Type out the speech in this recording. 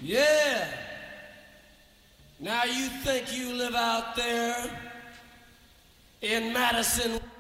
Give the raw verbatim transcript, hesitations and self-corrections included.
Yeah. Now you think you live out there in Madison.